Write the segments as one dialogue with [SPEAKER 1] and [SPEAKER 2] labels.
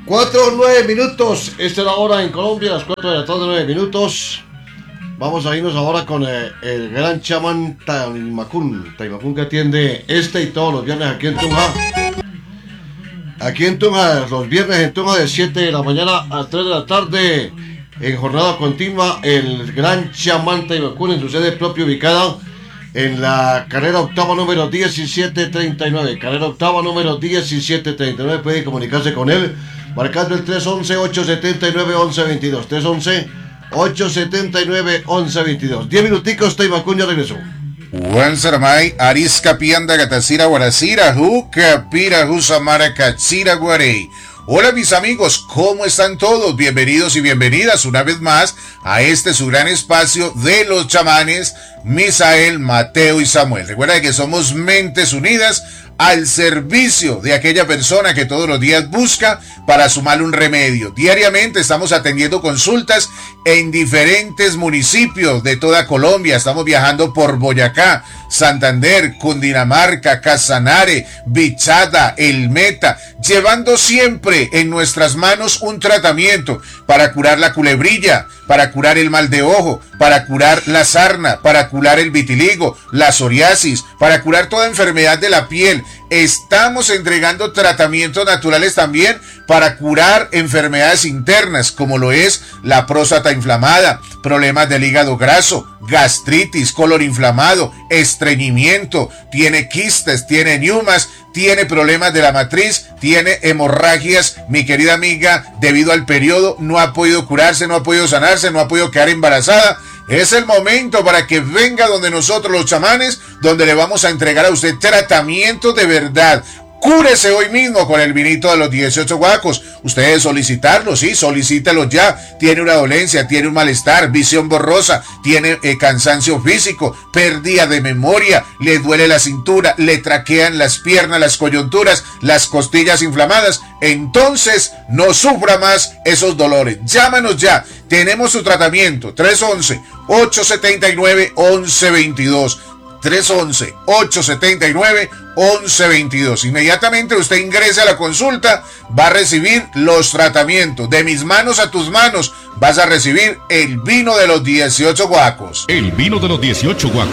[SPEAKER 1] 4:09. Esta es la hora en Colombia, las 4 de la tarde, 9 minutos. Vamos a irnos ahora con el gran chamán Taimakún que atiende y todos los viernes aquí en Tunja. Aquí en Tunja, los viernes en Tunja de 7 de la mañana a 3 de la tarde, en jornada continua, el gran chamán Taimakún en su sede propia ubicada en la carrera octava número 1739. Carrera octava número 1739. Puede comunicarse con él marcando el 311-879-1122. 311-879-1122. 10 minuticos, Taimakún ya regresó.
[SPEAKER 2] Juan Saramay, Arisca Pianda Gatacira Guaracira, Juca Pira Jusamara Katsira Guarey. Hola mis amigos, ¿cómo están todos? Bienvenidos y bienvenidas una vez más a este su gran espacio de los chamanes, Misael, Mateo y Samuel. Recuerda que somos mentes unidas al servicio de aquella persona que todos los días busca para sumarle un remedio. Diariamente estamos atendiendo consultas en diferentes municipios de toda Colombia. Estamos viajando por Boyacá, Santander, Cundinamarca, Casanare, Bichada, El Meta, llevando siempre en nuestras manos un tratamiento para curar la culebrilla, para curar el mal de ojo, para curar la sarna, para curar el vitiligo, la psoriasis, para curar toda enfermedad de la piel. Estamos entregando tratamientos naturales también para curar enfermedades internas, como lo es la próstata inflamada, problemas del hígado graso, gastritis, colon inflamado, estreñimiento, tiene quistes, tiene neumas, tiene problemas de la matriz, tiene hemorragias, mi querida amiga, debido al periodo, no ha podido curarse, no ha podido sanarse, no ha podido quedar embarazada. Es el momento para que venga donde nosotros los chamanes, donde le vamos a entregar a usted tratamiento de verdad. Cúrese hoy mismo con el vinito de los 18 guacos. Ustedes solicitarlo, sí, solicítelo ya. Tiene una dolencia, tiene un malestar, visión borrosa, tiene cansancio físico, pérdida de memoria, le duele la cintura, le traquean las piernas, las coyunturas, las costillas inflamadas. Entonces, no sufra más esos dolores. Llámanos ya. Tenemos su tratamiento. 311-879-1122. 311-879-1122. Inmediatamente usted ingrese a la consulta, va a recibir los tratamientos. De mis manos a tus manos, vas a recibir el vino de los 18 guacos.
[SPEAKER 3] El vino de los 18 guacos.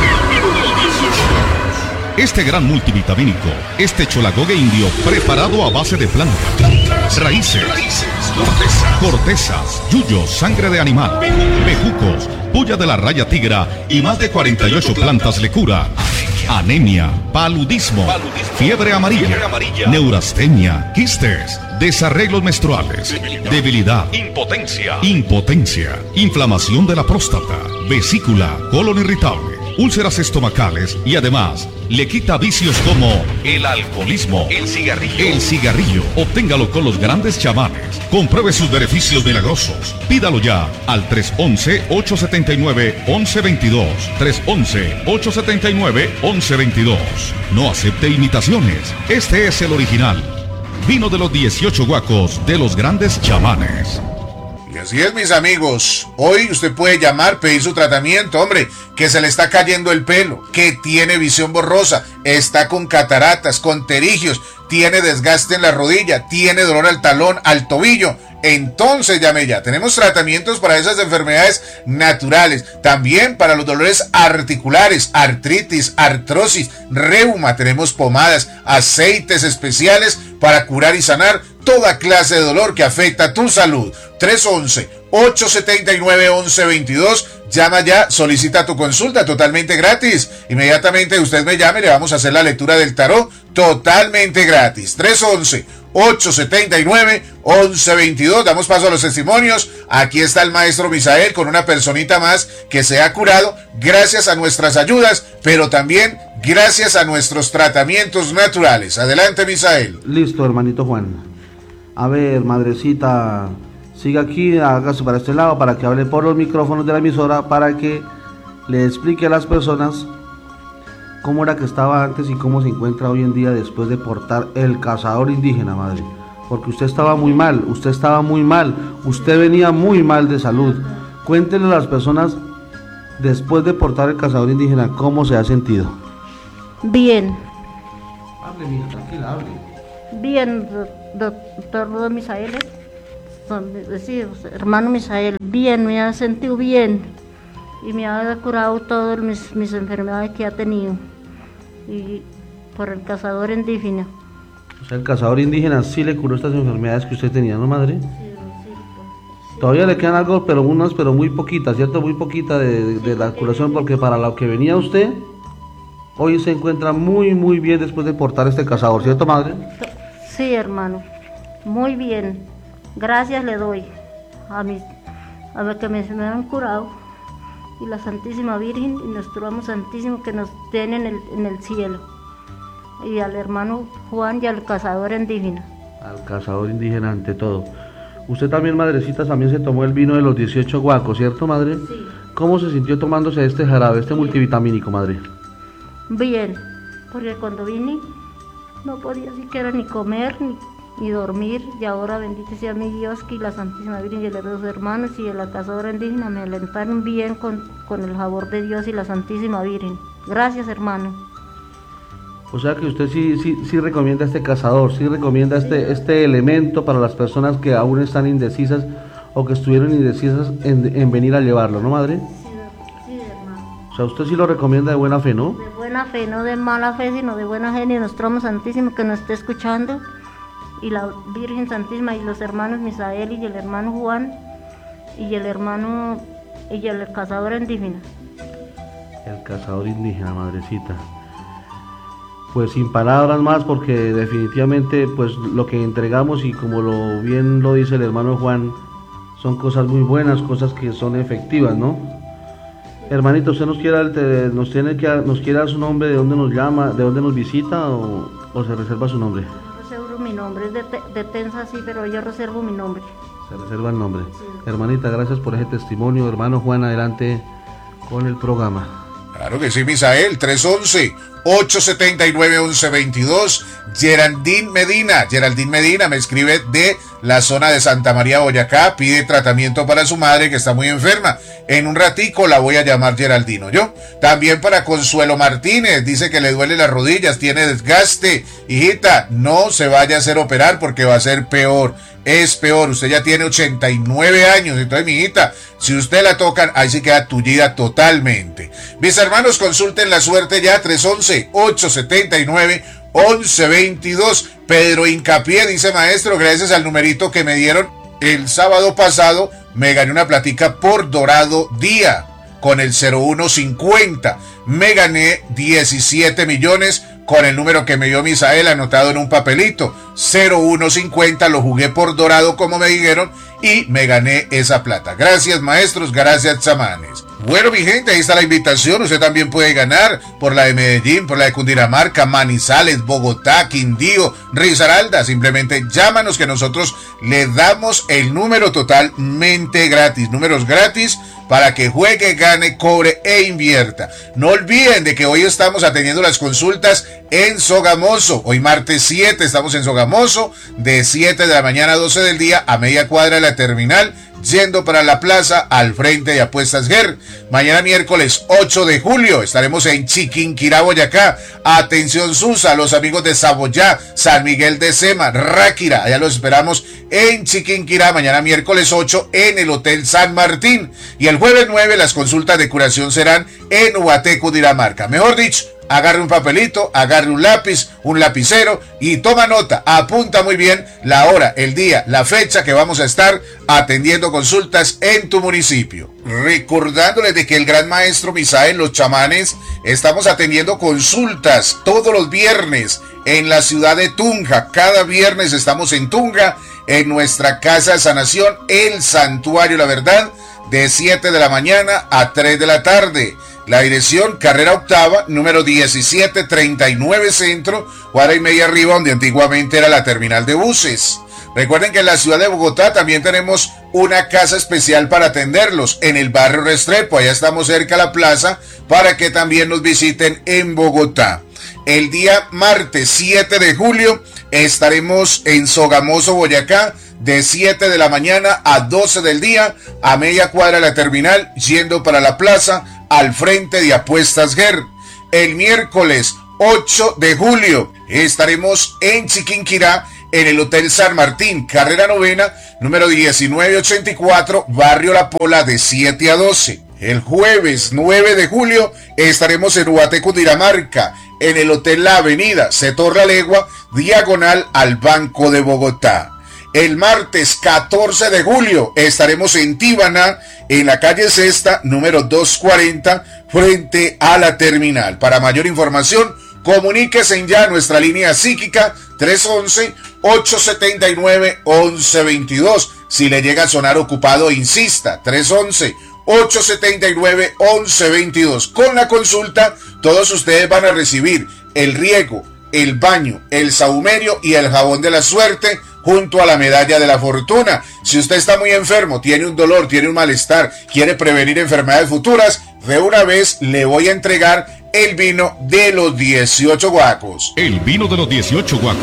[SPEAKER 3] Este gran multivitamínico, este cholagogue indio preparado a base de plantas, raíces, cortezas, yuyos, sangre de animal, bejucos, puya de la raya tigra y más de 48 plantas le cura. Anemia, paludismo, fiebre amarilla, neurastenia, quistes, desarreglos menstruales, debilidad, impotencia, inflamación de la próstata, vesícula, colon irritable, úlceras estomacales y además le quita vicios como el alcoholismo, el cigarrillo. Obténgalo con los grandes chamanes. Compruebe sus beneficios milagrosos. Pídalo ya al 311-879-1122. 311-879-1122. No acepte imitaciones. Este es el original. Vino de los 18 guacos de los grandes chamanes.
[SPEAKER 2] Y así es, mis amigos. Hoy usted puede llamar, pedir su tratamiento. Hombre, que se le está cayendo el pelo, que tiene visión borrosa, está con cataratas, con pterigios, tiene desgaste en la rodilla, tiene dolor al talón, al tobillo. Entonces llame ya. Tenemos tratamientos para esas enfermedades naturales. También para los dolores articulares, artritis, artrosis, reuma. Tenemos pomadas, aceites especiales para curar y sanar toda clase de dolor que afecta tu salud. 311-879-1122. Llama ya, solicita tu consulta totalmente gratis. Inmediatamente usted me llame, le vamos a hacer la lectura del tarot totalmente gratis. 311-879-1122. Damos paso a los testimonios. Aquí está el maestro Misael con una personita más que se ha curado gracias a nuestras ayudas, pero también gracias a nuestros tratamientos naturales. Adelante, Misael.
[SPEAKER 4] Listo, hermanito Juan. A ver, madrecita, siga aquí, hágase para este lado para que hable por los micrófonos de la emisora, para que le explique a las personas cómo era que estaba antes y cómo se encuentra hoy en día después de portar el cazador indígena, madre. Porque usted estaba muy mal, usted venía muy mal de salud. Cuéntenle a las personas, después de portar el cazador indígena, cómo se ha sentido.
[SPEAKER 5] Bien.
[SPEAKER 4] Hable, mija, tranquila, hable.
[SPEAKER 5] Bien, doctor Misael, sí, hermano Misael, bien, me ha sentido bien y me ha curado todas mis enfermedades que ha tenido, y por el cazador indígena.
[SPEAKER 4] O sea, el cazador indígena sí le curó estas enfermedades que usted tenía, ¿no, madre?
[SPEAKER 5] Sí.
[SPEAKER 4] Todavía le quedan algo, pero muy poquitas, ¿cierto? Muy poquita de la curación, porque para lo que venía usted, hoy se encuentra muy bien después de portar este cazador, ¿cierto, madre?
[SPEAKER 5] Sí, hermano, muy bien. Gracias le doy a los que me han curado, y la Santísima Virgen y nuestro amo Santísimo que nos tiene en el cielo, y al hermano Juan y al cazador indígena.
[SPEAKER 4] Al cazador indígena ante todo. Usted también, madrecita, también se tomó el vino de los 18 guacos, ¿cierto, madre?
[SPEAKER 5] Sí.
[SPEAKER 4] ¿Cómo se sintió tomándose este jarabe, este multivitamínico, madre?
[SPEAKER 5] Bien, porque cuando vine no podía siquiera ni comer ni dormir, y ahora bendito sea mi Dios que la Santísima Virgen y los dos hermanos y el cazador indígena me alentaron bien con el favor de Dios y la Santísima Virgen. Gracias, hermano.
[SPEAKER 4] O sea que usted sí recomienda este cazador, sí recomienda este elemento para las personas que aún están indecisas o que estuvieron indecisas en venir a llevarlo, ¿no, madre?
[SPEAKER 5] Sí, hermano.
[SPEAKER 4] O sea, usted sí lo recomienda de buena fe, ¿no?
[SPEAKER 5] De buena fe, no de mala fe, sino de buena fe, y nuestro amo Santísimo que nos esté escuchando, y la Virgen Santísima y los hermanos Misael y el hermano Juan y el cazador indígena.
[SPEAKER 4] El cazador indígena, madrecita. Pues sin palabras más, porque definitivamente pues lo que entregamos, y como bien lo dice el hermano Juan, son cosas muy buenas, cosas que son efectivas, ¿no? Hermanito, ¿usted nos quiere dar su nombre, de dónde nos llama, de dónde nos visita, o se reserva su nombre?
[SPEAKER 5] Yo reservo mi nombre, es de Tensa, sí, pero yo reservo mi nombre.
[SPEAKER 4] Se reserva el nombre.
[SPEAKER 5] Sí.
[SPEAKER 4] Hermanita, gracias por ese testimonio. Hermano Juan, adelante con el programa.
[SPEAKER 2] Claro que sí, Misael, 311-879-1122. Geraldine Medina me escribe de la zona de Santa María, Boyacá, pide tratamiento para su madre que está muy enferma. En un ratico la voy a llamar Geraldino, yo. También para Consuelo Martínez, dice que le duele las rodillas, tiene desgaste. Hijita, no se vaya a hacer operar porque va a ser peor. Es peor, usted ya tiene 89 años, entonces mi hijita, si usted la tocan, ahí sí queda tullida totalmente. Mis hermanos, consulten la suerte ya, 311-879-1122. Pedro Hincapié dice: maestro, gracias al numerito que me dieron el sábado pasado, me gané una platica por Dorado Día, con el 0150, me gané 17 millones, con el número que me dio Misael anotado en un papelito, 0150, lo jugué por Dorado como me dijeron y me gané esa plata. Gracias, maestros, gracias, chamanes. Bueno, mi gente, ahí está la invitación. Usted también puede ganar por la de Medellín, por la de Cundinamarca, Manizales, Bogotá, Quindío, Risaralda. Simplemente llámanos que nosotros le damos el número totalmente gratis. Números gratis para que juegue, gane, cobre e invierta. No olviden de que hoy estamos atendiendo las consultas en Sogamoso. Hoy martes 7 estamos en Sogamoso, de 7 de la mañana a 12 del día, a media cuadra de la terminal, yendo para la plaza al frente de Apuestas GER. Mañana miércoles 8 de julio estaremos en Chiquinquirá, Boyacá. Atención Susa, los amigos de Saboyá, San Miguel de Sema, Ráquira, allá los esperamos en Chiquinquirá, mañana miércoles 8 en el Hotel San Martín. Y el jueves 9 las consultas de curación serán en Ubaté, Cundinamarca. Mejor dicho, agarre un papelito, agarre un lápiz, un lapicero y toma nota, apunta muy bien la hora, el día, la fecha que vamos a estar atendiendo consultas en tu municipio. Recordándoles de que el gran maestro Misael, los chamanes, estamos atendiendo consultas todos los viernes en la ciudad de Tunja. Cada viernes estamos en Tunja, en nuestra casa de sanación, el Santuario La Verdad, de 7 de la mañana a 3 de la tarde. La dirección, carrera octava, número 1739 Centro, cuadra y media arriba, donde antiguamente era la terminal de buses. Recuerden que en la ciudad de Bogotá también tenemos una casa especial para atenderlos, en el barrio Restrepo. Allá estamos cerca a la plaza, para que también nos visiten en Bogotá. El día martes 7 de julio estaremos en Sogamoso, Boyacá, de 7 de la mañana a 12 del día, a media cuadra de la terminal, yendo para la plaza, al frente de Apuestas GER. El miércoles 8 de julio estaremos en Chiquinquirá, en el Hotel San Martín, carrera novena, número 1984, Barrio La Pola, de 7 a 12. El jueves 9 de julio estaremos en Ubaté, Cundinamarca, en el Hotel La Avenida, Sector La Legua, diagonal al Banco de Bogotá. El martes 14 de julio estaremos en Tíbana, en la calle Sexta, número 240, frente a la terminal. Para mayor información, comuníquese ya a nuestra línea psíquica 311-879-1122. Si le llega a sonar ocupado, insista, 311-879-1122. Con la consulta, todos ustedes van a recibir el riego, el baño, el sahumerio y el jabón de la suerte, junto a la medalla de la fortuna. Si usted está muy enfermo, tiene un dolor, tiene un malestar, quiere prevenir enfermedades futuras, de una vez le voy a entregar el vino de los 18 guacos.
[SPEAKER 3] El vino de los 18 guacos.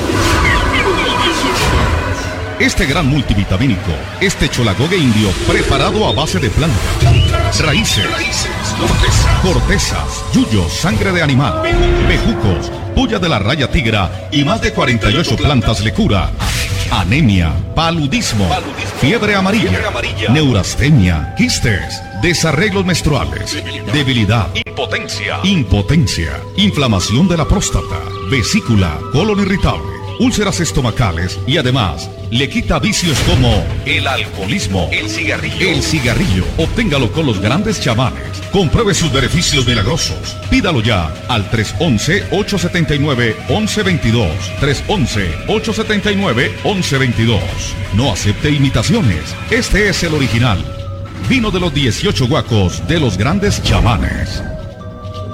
[SPEAKER 3] Este gran multivitamínico, este cholagogue indio preparado a base de plantas, raíces, cortezas, yuyos, sangre de animal, bejucos, puya de la raya tigra y más de 48 plantas le cura. Anemia, paludismo, fiebre amarilla, neurastenia, quistes, desarreglos menstruales, debilidad, impotencia, inflamación de la próstata, vesícula, colon irritable, úlceras estomacales y además le quita vicios como el alcoholismo, el cigarrillo. Obténgalo con los grandes chamanes. Compruebe sus beneficios milagrosos. Pídalo ya al 311-879-1122. 311-879-1122. No acepte imitaciones. Este es el original. Vino de los 18 guacos de los grandes chamanes.